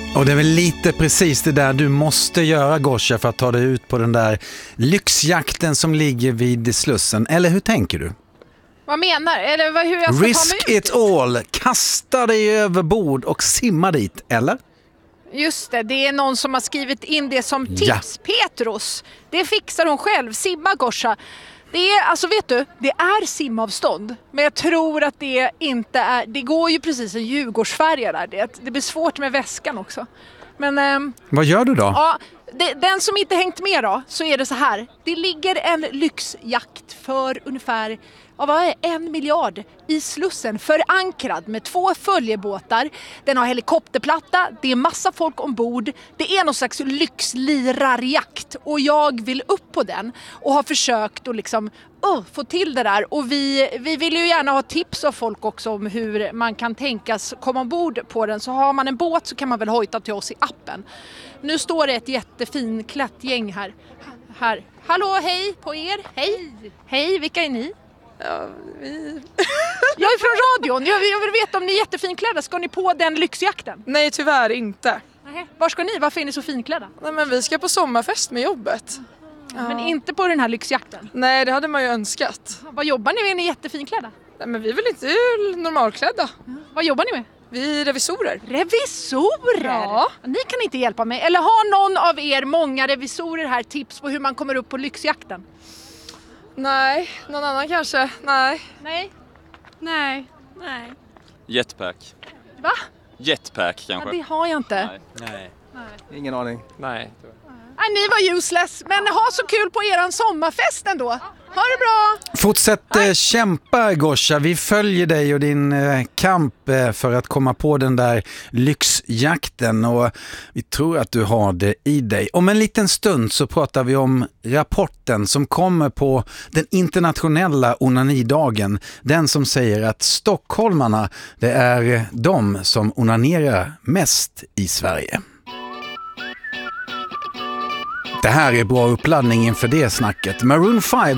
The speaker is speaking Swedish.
Och det är väl lite precis det där du måste göra, Goscha, för att ta dig ut på den där lyxjakten som ligger vid Slussen. Eller hur tänker du? Vad menar? Eller hur jag ska Risk ta mig ut? it all. Kasta dig över bord och simma dit, eller? Just det, det är någon som har skrivit in det som tips. Ja. Petrus, det fixar hon själv. Simma, Goscha. Det är, alltså vet du, det är simavstånd. Men jag tror att det inte är, det går ju precis en Djurgårdsfärja där. Det blir svårt med väskan också. Men Vad gör du då? ja, den som inte hängt med då, så är det så här. Det ligger en lyxjakt för ungefär 1 miljard i Slussen, förankrad med 2 följebåtar. Den har helikopterplatta, det är massa folk ombord. Det är någon slags lyxlirarjakt och jag vill upp på den och har försökt att liksom få till det där. Och vi vill ju gärna ha tips av folk också om hur man kan tänkas komma ombord på den. Så har man en båt så kan man väl hojta till oss i appen. Nu står det ett jättefin klättgäng här. Hallå, hej på er. Hej. Hej, vilka är ni? Ja, vi... Jag är från radion. Jag vill veta om ni är jättefinklädda. Ska ni på den lyxjakten? Nej, tyvärr inte. Nej. Var ska ni? Varför är ni så finklädda? Nej, men vi ska på sommarfest med jobbet. Men inte på den här lyxjakten. Nej, det hade man ju önskat. Vad jobbar ni med? Är ni jättefinklädda? Nej, men vi är väl inte normalklädda. Vad jobbar ni med? Vi är revisorer. Revisorer? Ja. Ni kan inte hjälpa mig. Eller har någon av er många revisorer här tips på hur man kommer upp på lyxjakten? Nej, någon annan kanske? Nej. Nej. Jetpack. Va? Jetpack Ja, kanske. det har jag inte. Nej. Nej. Ingen aning. Nej. Nej, ni var useless. Men ha så kul på eran sommarfest ändå. Ha det bra! Fortsätt kämpa, Goscha. Vi följer dig och din kamp för att komma på den där lyxjakten, och vi tror att du har det i dig. Om en liten stund så pratar vi om rapporten som kommer på den internationella onanidagen. Den som säger att stockholmarna, det är de som onanerar mest i Sverige. Det här är bra uppladdning inför det snacket. Maroon 5